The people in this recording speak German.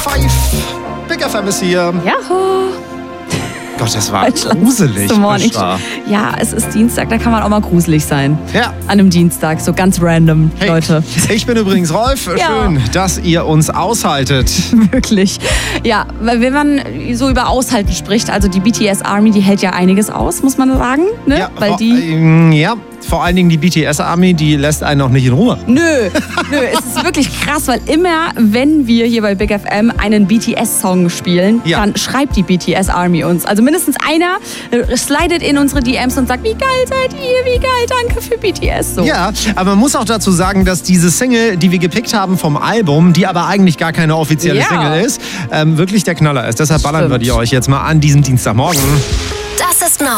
5. Big FM ist hier. Jaho. Gott, das war gruselig. Ja, es ist Dienstag, da kann man auch mal gruselig sein. Ja. An einem Dienstag, so ganz random, Hey, Leute. Ich bin übrigens Rolf. Ja. Schön, dass ihr uns aushaltet. Wirklich. Ja, weil wenn man so über Aushalten spricht, also die BTS Army, die hält ja einiges aus, muss man sagen. Ne? Ja, weil vor allen Dingen die BTS Army, die lässt einen noch nicht in Ruhe. Nö, es ist wirklich krass, weil immer, wenn wir hier bei Big FM einen BTS-Song spielen, dann schreibt die BTS Army uns. Also mindestens einer slidet in unsere DMs und sagt, wie geil seid ihr, wie geil, danke für BTS. So. Ja, aber man muss auch dazu sagen, dass diese Single, die wir gepickt haben vom Album, die aber eigentlich gar keine offizielle Single ist, wirklich der Knaller ist. Deshalb ballern wir die euch jetzt mal an diesem Dienstagmorgen. Das ist neu.